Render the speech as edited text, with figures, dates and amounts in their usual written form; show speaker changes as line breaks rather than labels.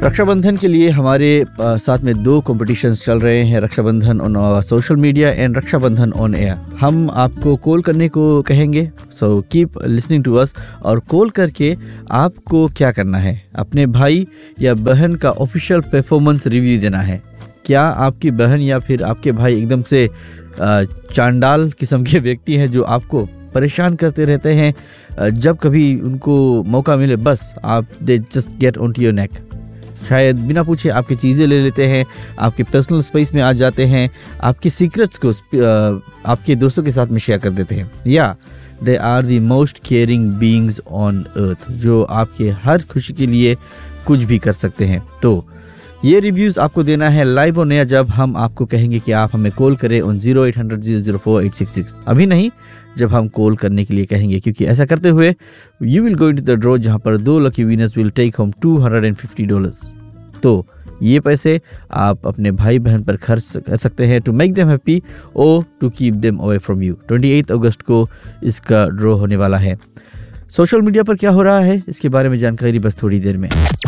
रक्षाबंधन के लिए हमारे साथ में 2 कॉम्पिटिशन्स चल रहे हैं, Rakshabandhan on social media and Rakshabandhan on air. हम आपको कॉल करने को कहेंगे, so keep listening to us. और कॉल करके आपको क्या करना है, अपने भाई या बहन का ऑफिशियल परफॉर्मेंस रिव्यू देना है। क्या आपकी बहन या फिर आपके भाई एकदम से चांडाल किस्म के व्यक्ति हैं जो आपको परेशान करते रहते हैं, जब कभी उनको मौका मिले बस आप they just get on to your neck, शायद बिना पूछे आपकी चीज़ें ले लेते हैं, आपके पर्सनल स्पेस में आ जाते हैं, आपके सीक्रेट्स को आपके दोस्तों के साथ में शेयर कर देते हैं, या they are the most caring beings on earth, जो आपके हर खुशी के लिए कुछ भी कर सकते हैं। तो ये रिव्यूज़ आपको देना है लाइव ऑन एयर, जब हम आपको कहेंगे कि आप हमें कॉल करें ऑन 0800-004-866। अभी नहीं, जब हम कॉल करने के लिए कहेंगे, क्योंकि ऐसा करते हुए you will go into the draw, जहां पर 2 lucky winners will take home $250। तो ये पैसे आप अपने भाई बहन पर खर्च कर सकते हैं, टू मेक देम हैप्पी और to keep them away from you. 28 अगस्त को इसका ड्रॉ होने वाला है। सोशल मीडिया पर क्या हो रहा है, इसके बारे में जानकारी बस थोड़ी देर में।